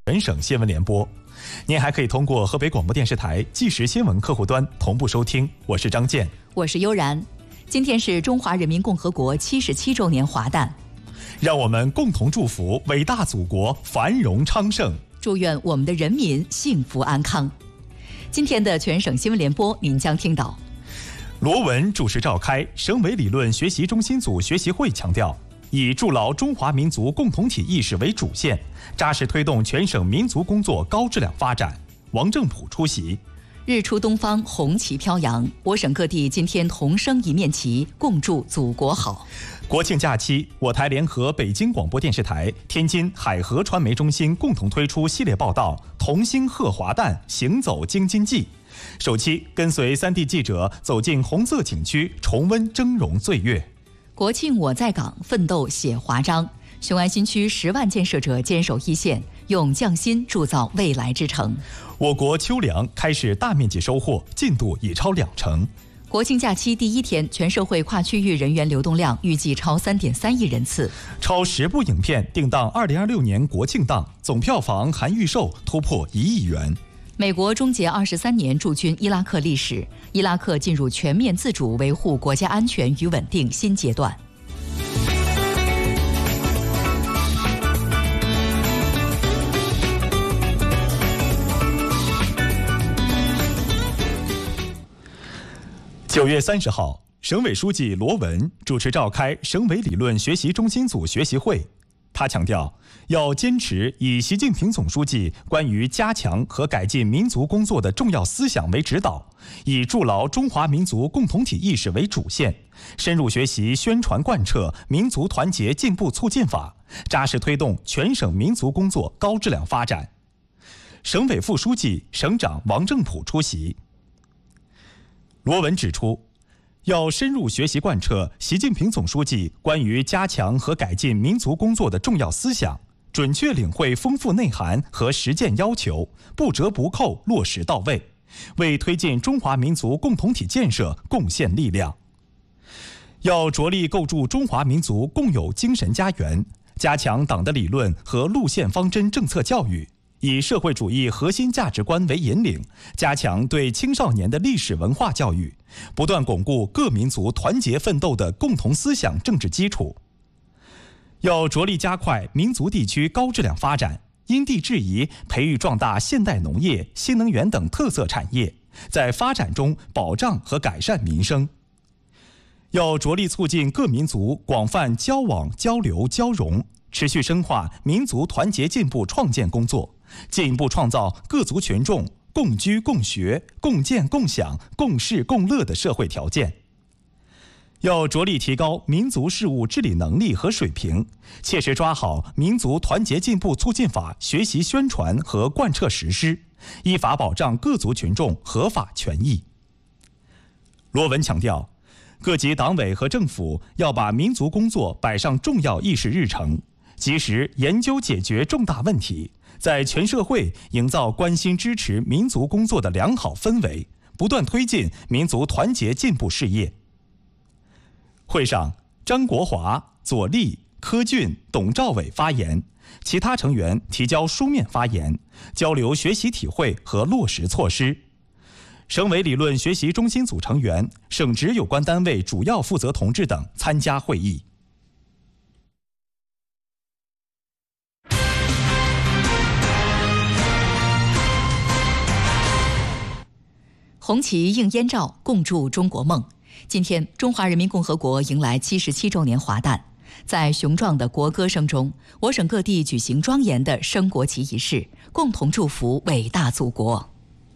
全省新闻联播。您还可以通过河北广播电视台即时新闻客户端同步收听。我是张健， 我是悠然。今天是中华人民共和国77周年华诞， 让我们共同祝福伟大祖国繁荣昌盛， 祝愿我们的人民幸福安康。今天的全省新闻联播，您将听到： 罗文主持召开省委理论学习中心组学习会，强调以筑牢中华民族共同体意识为主线，扎实推动全省民族工作高质量发展。王正普出席。 日出东方，红旗飘扬，我省各地今天同升一面旗，共祝祖国好。 国庆假期，我台联合北京广播电视台、天津海河传媒中心共同推出系列报道《同心贺华诞，行走京津冀》。首期跟随3地记者走进红色景区，重温峥嵘岁月。 国庆我在岗，奋斗写华章。雄安新区10万建设者坚守一线，用匠心铸造未来之城。 我国秋粮开始大面积收获，进度已超20%。 国庆假期第一天，全社会跨区域人员流动量预计超3.3亿人次， 超10部影片定档2026年国庆档，总票房含预售突破1亿元。 美国终结23年驻军伊拉克历史，伊拉克进入全面自主维护国家安全与稳定新阶段。 9月30号，省委书记罗文主持召开省委理论学习中心组学习会。他强调，要坚持以习近平总书记关于加强和改进民族工作的重要思想为指导，以筑牢中华民族共同体意识为主线，深入学习宣传贯彻《民族团结进步促进法》，扎实推动全省民族工作高质量发展。省委副书记、省长王正普出席。罗文指出，要深入学习贯彻习近平总书记关于加强和改进民族工作的重要思想，准确领会丰富内涵和实践要求，不折不扣落实到位，为推进中华民族共同体建设贡献力量。要着力构筑中华民族共有精神家园，加强党的理论和路线方针政策教育，以社会主义核心价值观为引领，加强对青少年的历史文化教育，不断巩固各民族团结奋斗的共同思想政治基础。要着力加快民族地区高质量发展，因地制宜培育壮大现代农业、新能源等特色产业，在发展中保障和改善民生。要着力促进各民族广泛交往、交流、交融，持续深化民族团结进步创建工作，进一步创造各族群众共居共学、共建共享、共事共乐的社会条件。要着力提高民族事务治理能力和水平，切实抓好《民族团结进步促进法》学习宣传和贯彻实施，依法保障各族群众合法权益。罗文强调，各级党委和政府要把民族工作摆上重要议事日程，及时研究解决重大问题，在全社会营造关心支持民族工作的良好氛围，不断推进民族团结进步事业。会上，张国华、左立、柯俊、董兆伟发言，其他成员提交书面发言，交流学习体会和落实措施。省委理论学习中心组成员、省直有关单位主要负责同志等参加会议。 红旗映燕赵，共筑中国梦。今天，中华人民共和国迎来77周年华诞。在雄壮的国歌声中，我省各地举行庄严的升国旗仪式，共同祝福伟大祖国。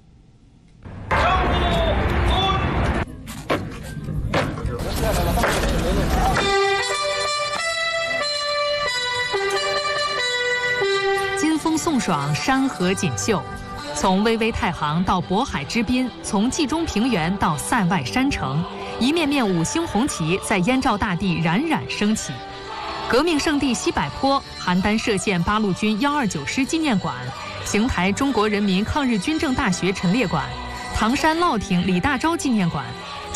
金风送爽，山河锦绣。从巍巍太行到渤海之滨，从冀中平原到塞外山城，一面面5星红旗在燕赵大地冉冉升起。革命圣地西柏坡、邯郸歙县八路军129师纪念馆、邢台中国人民抗日军政大学陈列馆、唐山乐亭李大钊纪念馆、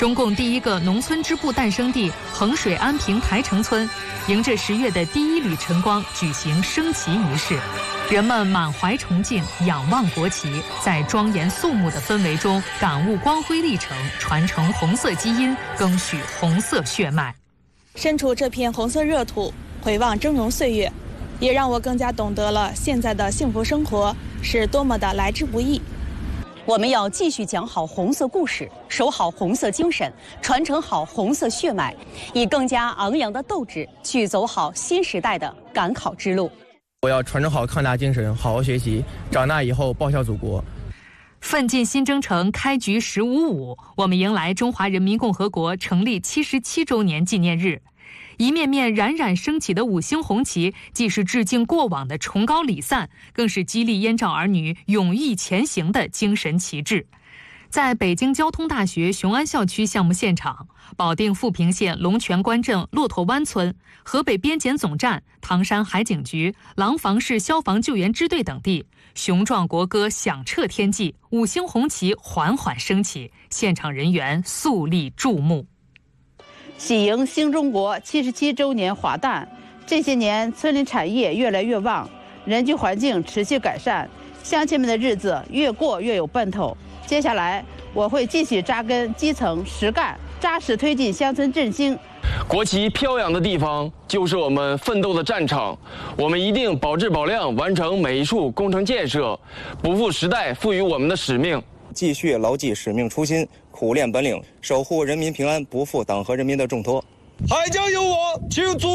中共第一个农村支部诞生地衡水安平台城村，迎着10月的第一缕晨光举行升旗仪式。人们满怀崇敬，仰望国旗，在庄严肃穆的氛围中感悟光辉历程，传承红色基因，赓续红色血脉。 身处这片红色热土，回望峥嵘岁月，也让我更加懂得了现在的幸福生活是多么的来之不易。 我们要继续讲好红色故事，守好红色精神，传承好红色血脉，以更加昂扬的斗志去走好新时代的赶考之路。 我要传承好抗大精神，好好学习，长大以后报效祖国。 奋进新征程开局10.55，我们迎来中华人民共和国成立77周年纪念日。一面面冉冉升起的5星红旗，既是致敬过往的崇高礼赞，更是激励燕赵儿女勇毅前行的精神旗帜。在北京交通大学雄安校区项目现场，保定富平县龙泉关镇骆驼湾村、河北边检总站、唐山海警局、廊坊市消防救援支队等地，雄壮国歌响彻天际，5星红旗缓缓升起，现场人员肃立注目。 喜迎新中国77周年华诞，这些年村里产业越来越旺，人居环境持续改善，乡亲们的日子越过越有奔头。接下来我会继续扎根基层实干，扎实推进乡村振兴。 国旗飘扬的地方就是我们奋斗的战场，我们一定保质保量完成每一处工程建设，不负时代赋予我们的使命， 继续牢记使命初心，苦练本领，守护人民平安，不负党和人民的重托。 还将有我倾注